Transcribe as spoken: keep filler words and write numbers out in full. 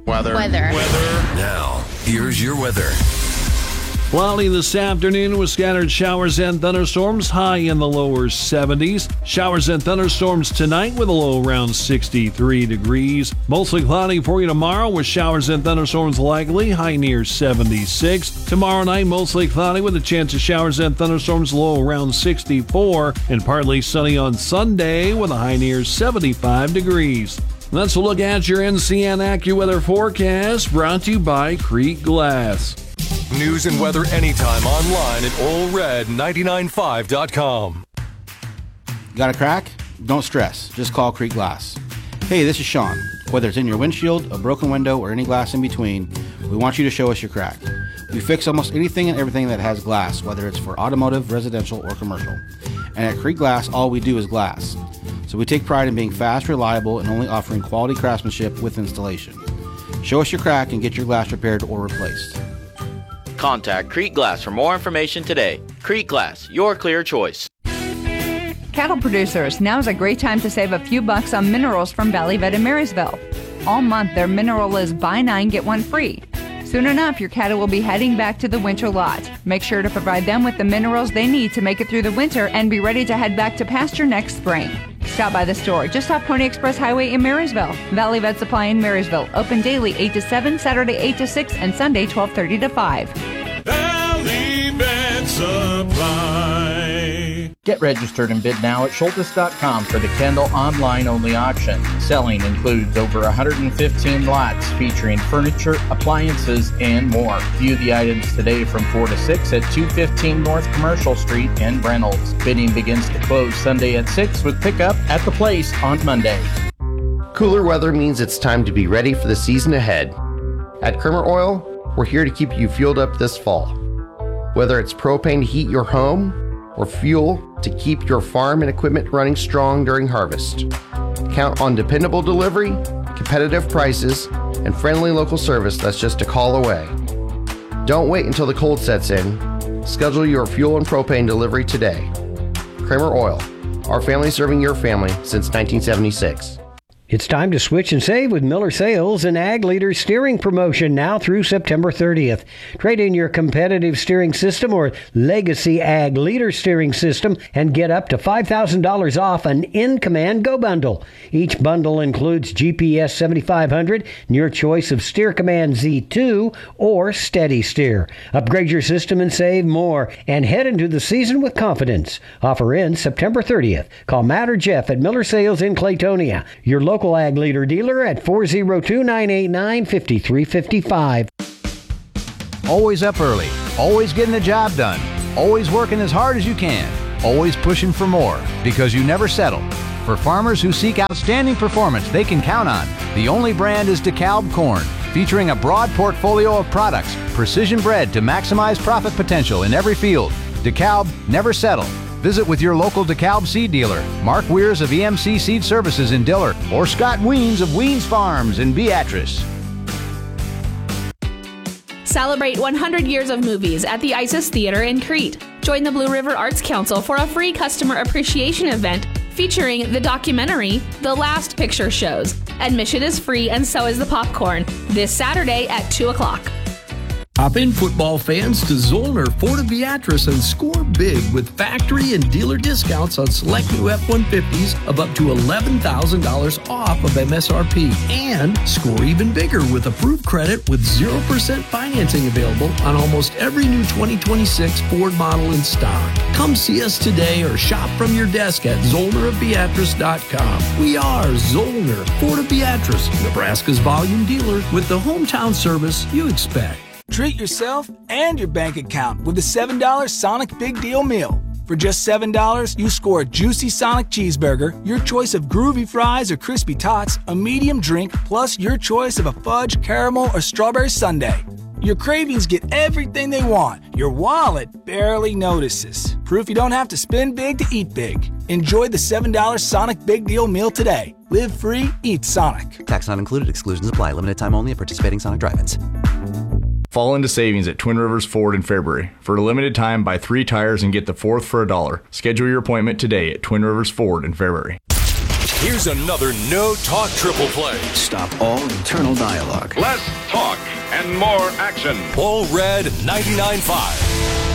Weather. Weather. Weather. Now, here's your weather. Cloudy this afternoon with scattered showers and thunderstorms, high in the lower seventies. Showers and thunderstorms tonight with a low around sixty-three degrees. Mostly cloudy for you tomorrow with showers and thunderstorms likely, high near seventy-six. Tomorrow night, mostly cloudy with a chance of showers and thunderstorms, low around sixty-four. And partly sunny on Sunday with a high near seventy-five degrees. Let's look at your N C N AccuWeather forecast, brought to you by Creek Glass. News and weather anytime online at Ole Red nine nine five dot com. Got a crack? Don't stress. Just call Creek Glass. Hey, this is Sean. Whether it's in your windshield, a broken window, or any glass in between, we want you to show us your crack. We fix almost anything and everything that has glass, whether it's for automotive, residential, or commercial. And at Creek Glass, all we do is glass. So we take pride in being fast, reliable, and only offering quality craftsmanship with installation. Show us your crack and get your glass repaired or replaced. Contact Creek Glass for more information today. Creek Glass, your clear choice. Cattle producers, now is a great time to save a few bucks on minerals from Valley Vet in Marysville. All month, their mineral is buy nine, get one free. Soon enough, your cattle will be heading back to the winter lot. Make sure to provide them with the minerals they need to make it through the winter and be ready to head back to pasture next spring. Stop by the store just off Pony Express Highway in Marysville. Valley Vet Supply in Marysville. Open daily eight to seven, Saturday eight to six, and Sunday twelve thirty to five. Valley Vet Supply. Get registered and bid now at Schultes dot com for the Kendall online-only auction. Selling includes over one hundred fifteen lots featuring furniture, appliances, and more. View the items today from four to six at two fifteen North Commercial Street in Reynolds. Bidding begins to close Sunday at six with pickup at the place on Monday. Cooler weather means it's time to be ready for the season ahead. At Kramer Oil, we're here to keep you fueled up this fall. Whether it's propane to heat your home or fuel to keep your farm and equipment running strong during harvest. Count on dependable delivery, competitive prices, and friendly local service that's just a call away. Don't wait until the cold sets in. Schedule your fuel and propane delivery today. Kramer Oil, our family serving your family since nineteen seventy-six. It's time to switch and save with Miller Sales and Ag Leader Steering Promotion now through September thirtieth. Trade in your competitive steering system or legacy Ag Leader steering system and get up to five thousand dollars off an In-Command Go Bundle. Each bundle includes G P S seventy-five hundred and your choice of Steer Command Z two or Steady Steer. Upgrade your system and save more and head into the season with confidence. Offer ends September thirtieth. Call Matt or Jeff at Miller Sales in Claytonia. Your local Local Ag Leader dealer at four oh two, nine eight nine, five three five five. Always up early, always getting the job done, always working as hard as you can, always pushing for more, because you never settle. For farmers who seek outstanding performance they can count on, the only brand is DeKalb Corn, featuring a broad portfolio of products, precision bred to maximize profit potential in every field. DeKalb, never settle. Visit with your local DeKalb seed dealer, Mark Weirs of E M C Seed Services in Diller, or Scott Weens of Weens Farms in Beatrice. Celebrate one hundred years of movies at the Isis Theater in Crete. Join the Blue River Arts Council for a free customer appreciation event featuring the documentary The Last Picture Shows. Admission is free and so is the popcorn. This Saturday at two o'clock. Hop in, football fans, to Zollner Ford of Beatrice and score big with factory and dealer discounts on select new F one fifties of up to eleven thousand dollars off of M S R P. And score even bigger with approved credit with zero percent financing available on almost every new twenty twenty-six Ford model in stock. Come see us today or shop from your desk at Zollner of Beatrice dot com. We are Zollner Ford of Beatrice, Nebraska's volume dealer with the hometown service you expect. Treat yourself and your bank account with the seven dollar Sonic Big Deal Meal. For just seven dollars, you score a juicy Sonic cheeseburger, your choice of groovy fries or crispy tots, a medium drink, plus your choice of a fudge, caramel, or strawberry sundae. Your cravings get everything they want. Your wallet barely notices. Proof you don't have to spend big to eat big. Enjoy the seven dollar Sonic Big Deal Meal today. Live free, eat Sonic. Tax not included. Exclusions apply. Limited time only at participating Sonic drive-ins. Fall into savings at Twin Rivers Ford in Fairbury. For a limited time, buy three tires and get the fourth for a dollar. Schedule your appointment today at Twin Rivers Ford in Fairbury. Here's another no-talk triple play. Stop all internal dialogue. Less talk and more action. All Red ninety-nine point five.